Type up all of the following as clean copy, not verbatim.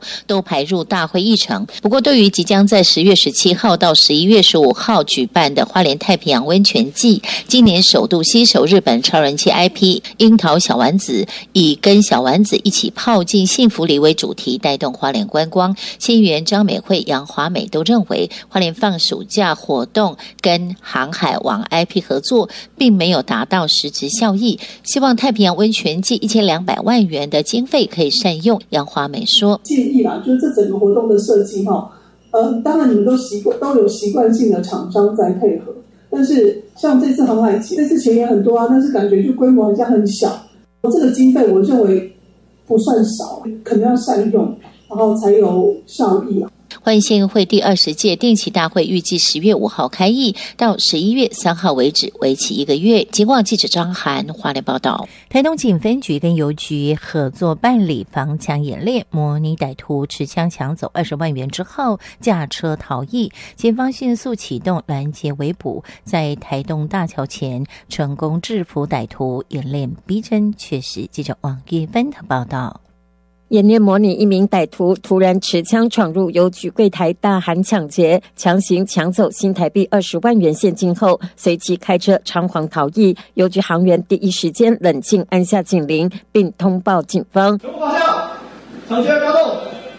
都排入大会议程。不过，对于即将在10月17号到11月15号举办的花莲太平洋温泉季，今年首度携手日本超人气 IP 樱桃小丸子，以跟小丸子一起泡进幸福里为主题，带动花莲观光。县议员张美惠、杨华美都认为，花莲放暑假活动跟航海王 IP 合作，并没有达到实质效益，希望太平洋温泉季1200万元的经费可以善用。杨华美说：“ 建议啦，就是这整个活动的设计当然你们都有习惯性的厂商在配合，但是像这次航海节，这次钱也很多啊，但是感觉就规模好像很小。这个经费我认为不算少，可能要善用，然后才有效益啊。” 花莲县议会第20届定期大会预计10月5号开议，到11月3号为止，为期1个月。警广记者张涵花莲报道。台东警分局跟邮局合作办理防抢演练，模拟歹徒持枪抢走20万元之后驾车逃逸，警方迅速启动拦截围捕，在台东大桥前成功制服歹徒，演练逼真确实。记者王玉芬的报道。 演练模拟一名歹徒突然持枪闯入邮局柜台，大喊抢劫，强行抢走新台币20万元现金后，随即开车仓皇逃逸。邮局行员第一时间冷静按下警铃，并通报警方。 全部放下，抢劫发动。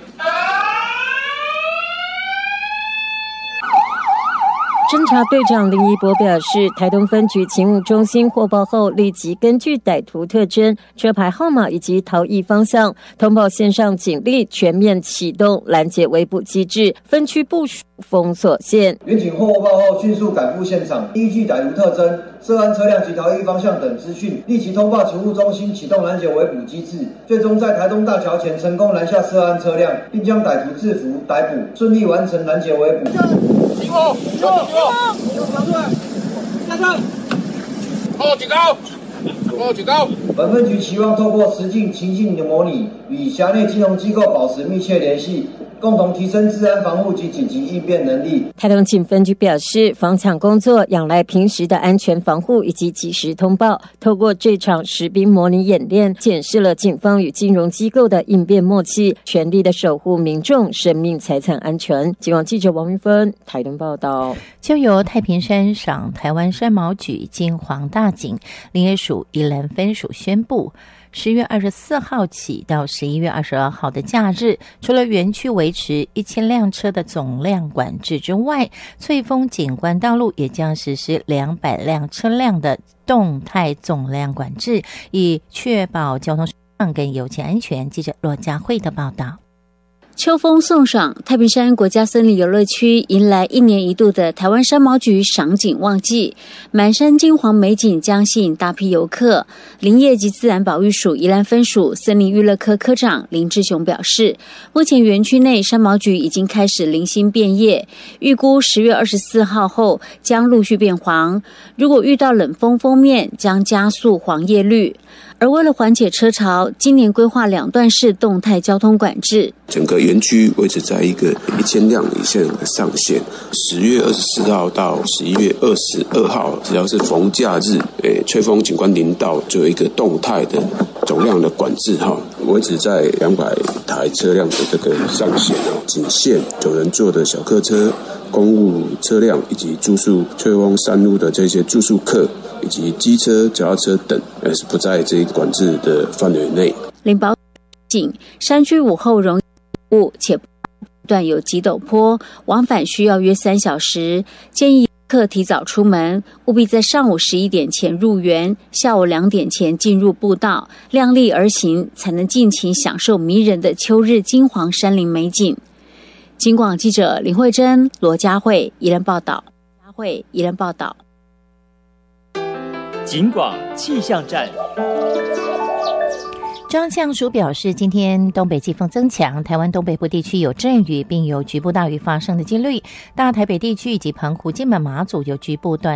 侦查队长林一博表示，台东分局勤务中心获报后，立即根据歹徒特征、车牌号码以及逃逸方向，通报线上警力，全面启动拦截围捕机制，分区部署封锁线。 民警获报后迅速赶赴现场，依据歹徒特征、涉案车辆及逃逸方向等资讯，立即通报勤务中心启动拦截围捕机制，最终在台东大桥前成功拦下涉案车辆，并将歹徒制服逮捕，顺利完成拦截围捕。 起火！起火！起火！拿出来！下车！后举高！后举高！ 本分局期望透过实境情境的模拟，与辖内金融机构保持密切联系，共同提升治安防护及紧急应变能力。 台东警分局表示，防抢工作仰赖平时的安全防护以及及时通报。透过这场实兵模拟演练，检视了警方与金融机构的应变默契，全力的守护民众生命财产安全。警广记者王云芬台东报道。 就由太平山赏台湾山毛榉金黄大景林业署宜兰分署宣布，10月24号起到11月22号的假日，除了园区维持1000辆车的总量管制之外，翠峰景观道路也将实施200辆车辆的动态总量管制，以确保交通顺畅跟友情安全。记者罗佳慧的报道。 秋风送爽，太平山国家森林游乐区迎来1年1度的台湾山毛榉赏景旺季，满山金黄美景将吸引大批游客。林业及自然保育署宜兰分署森林娱乐科科长林志雄表示，目前园区内山毛榉已经开始零星变叶，预估10月24号后将陆续变黄，如果遇到冷风锋面将加速黄叶绿。而为了缓解车潮，今年规划2段式动态交通管制， 整个园区维持在一个1000辆以下的上限。10月24号到11月22号，只要是逢假日，翠峰景观林道就有一个动态的总量的管制维持在200台车辆的这个上限，仅限9人座的小客车、公务车辆以及住宿翠峰山路的这些住宿客，以及机车、脚踏车等，是不在这一管制的范围内。 林保警山区午后容易雾，且不断有急陡坡，往返需要约3小时，建议客提早出门，务必在上午11点前入园，下午2点前进入步道，量力而行，才能尽情享受迷人的秋日金黄山林美景。警广记者林慧珍、罗佳慧宜兰报道。 警广气象站。 中央气象署表示，今天东北季风增强，台湾东北部地区有阵雨，并有局部大雨发生的几率。大台北地区以及澎湖、金门、马祖有局部短